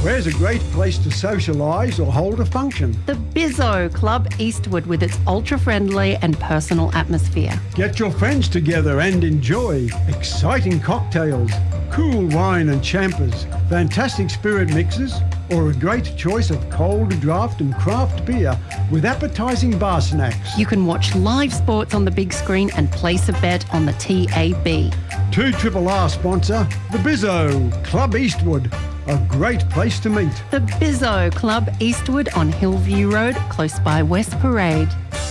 Where's a great place to socialise or hold a function? The Bizzo Club Eastwood with its ultra-friendly and personal atmosphere. Get your friends together and enjoy exciting cocktails, cool wine and champers, fantastic spirit mixes, or a great choice of cold draft and craft beer with appetising bar snacks. You can watch live sports on the big screen and place a bet on the TAB. 2RRR sponsor, the Bizzo Club Eastwood. A great place to meet. The Bizzo Club Eastwood on Hillview Road, close by West Parade.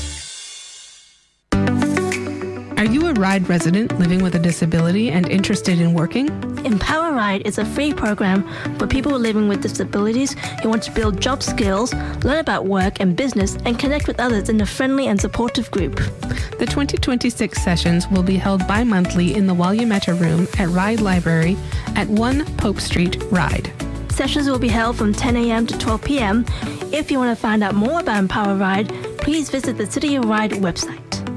Are you a RIDE resident living with a disability and interested in working? Empower RIDE is a free program for people living with disabilities who want to build job skills, learn about work and business, and connect with others in a friendly and supportive group. The 2026 sessions will be held bi-monthly in the Wayumeta Room at RIDE Library at 1 Pope Street, RIDE. Sessions will be held from 10 a.m. to 12 p.m. If you want to find out more about Empower RIDE, please visit the City of RIDE website.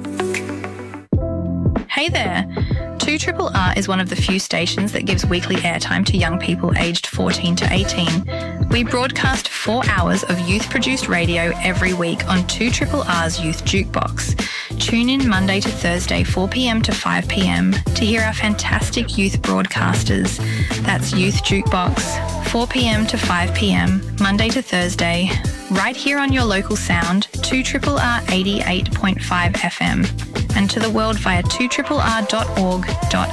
Hey there! 2RRR is one of the few stations that gives weekly airtime to young people aged 14 to 18. We broadcast 4 hours of youth-produced radio every week on 2RRR's Youth Jukebox. Tune in Monday to Thursday, 4 p.m. to 5 p.m. to hear our fantastic youth broadcasters. That's Youth Jukebox, 4 p.m. to 5 p.m, Monday to Thursday, right here on your local sound, 2RRR 88.5 FM. And to the world via 2rrr.org.au.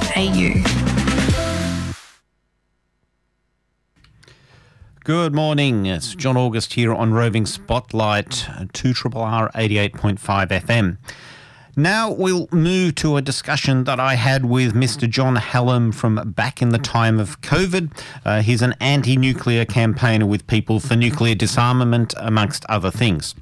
Good morning, it's John August here on Roving Spotlight, 2RRR 88.5 FM. Now we'll move to a discussion that I had with Mr. John Hallam from back in the time of COVID. He's an anti-nuclear campaigner with People for Nuclear Disarmament, amongst other things.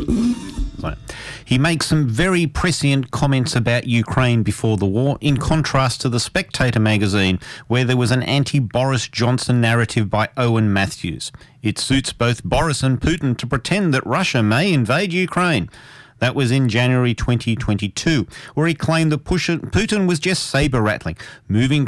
He makes some very prescient comments about Ukraine before the war, in contrast to The Spectator magazine, where there was an anti-Boris Johnson narrative by Owen Matthews. It suits both Boris and Putin to pretend that Russia may invade Ukraine. That was in January 2022, where he claimed that Putin was just saber-rattling, moving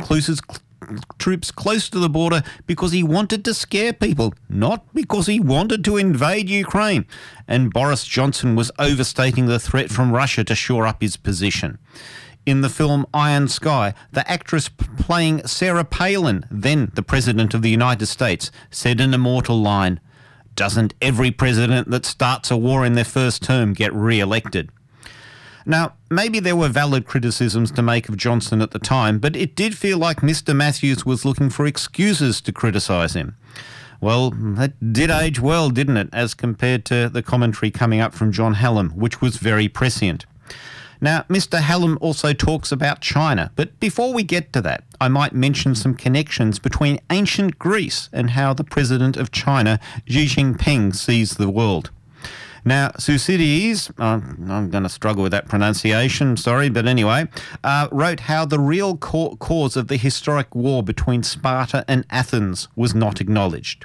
troops close to the border because he wanted to scare people, not because he wanted to invade Ukraine. And Boris Johnson was overstating the threat from Russia to shore up his position. In the film Iron Sky, the actress playing Sarah Palin, then the President of the United States, said an immortal line, "Doesn't every president that starts a war in their first term get re-elected?" Now, maybe there were valid criticisms to make of Johnson at the time, but it did feel like Mr. Matthews was looking for excuses to criticise him. Well, that did age well, didn't it, as compared to the commentary coming up from John Hallam, which was very prescient. Now, Mr. Hallam also talks about China, but before we get to that, I might mention some connections between ancient Greece and how the president of China, Xi Jinping, sees the world. Now, Thucydides, I'm going to struggle with that pronunciation, sorry, but anyway, wrote how the real cause of the historic war between Sparta and Athens was not acknowledged.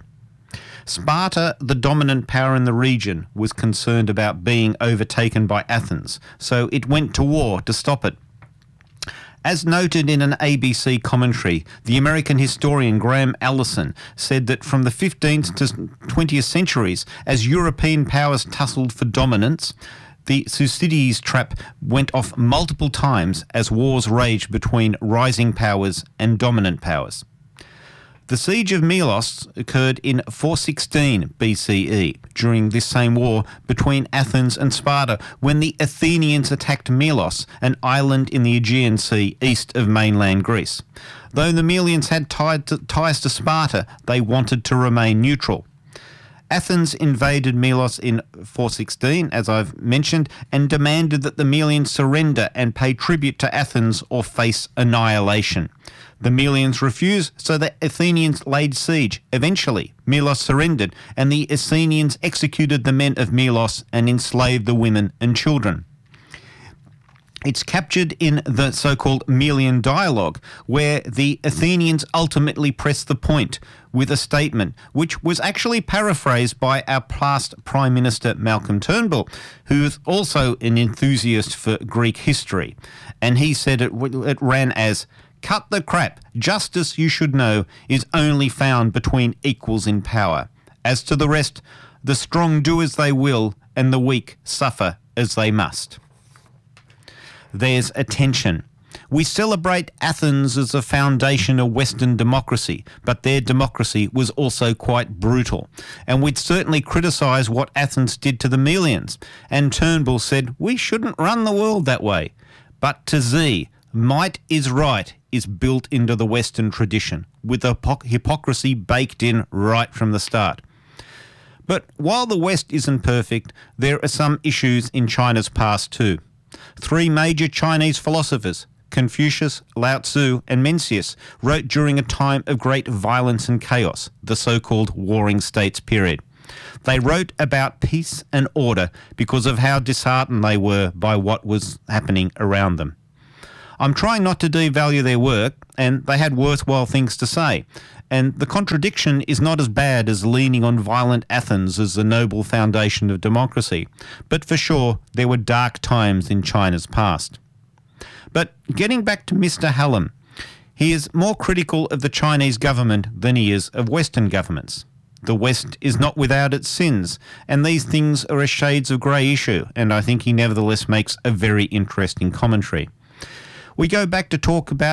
Sparta, the dominant power in the region, was concerned about being overtaken by Athens, so it went to war to stop it. As noted in an ABC commentary, the American historian Graham Allison said that from the 15th to 20th centuries, as European powers tussled for dominance, the Thucydides trap went off multiple times as wars raged between rising powers and dominant powers. The siege of Melos occurred in 416 BCE during this same war between Athens and Sparta, when the Athenians attacked Melos, an island in the Aegean Sea east of mainland Greece. Though the Melians had ties to Sparta, they wanted to remain neutral. Athens invaded Melos in 416, as I've mentioned, and demanded that the Melians surrender and pay tribute to Athens or face annihilation. The Melians refused, so the Athenians laid siege. Eventually, Melos surrendered, and the Athenians executed the men of Melos and enslaved the women and children. It's captured in the so-called Melian dialogue, where the Athenians ultimately pressed the point with a statement, which was actually paraphrased by our past Prime Minister Malcolm Turnbull, who is also an enthusiast for Greek history. And he said it ran as, Cut the crap. Justice, you should know, is only found between equals in power. As to the rest, the strong do as they will, and the weak suffer as they must. There's a tension. We celebrate Athens as the foundation of Western democracy, but their democracy was also quite brutal. And we'd certainly criticise what Athens did to the Melians. And Turnbull said, we shouldn't run the world that way. But to Z, might is right is built into the Western tradition, with the hypocrisy baked in right from the start. But while the West isn't perfect, there are some issues in China's past too. 3 major Chinese philosophers, Confucius, Lao Tzu and Mencius, wrote during a time of great violence and chaos, the so-called Warring States period. They wrote about peace and order because of how disheartened they were by what was happening around them. I'm trying not to devalue their work, and they had worthwhile things to say. And the contradiction is not as bad as leaning on violent Athens as the noble foundation of democracy. But for sure, there were dark times in China's past. But getting back to Mr. Hallam, he is more critical of the Chinese government than he is of Western governments. The West is not without its sins, and these things are a shades of grey issue, and I think he nevertheless makes a very interesting commentary. We go back to talk about